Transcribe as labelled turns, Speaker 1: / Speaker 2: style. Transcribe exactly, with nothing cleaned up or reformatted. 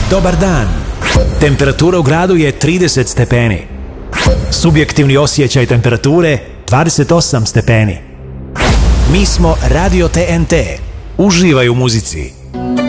Speaker 1: Dobar dan. Temperatura u gradu je trideset stepeni. Subjektivni osjećaj temperature dvadeset osam stepeni. Mi smo Radio T N T. Uživaj u muzici.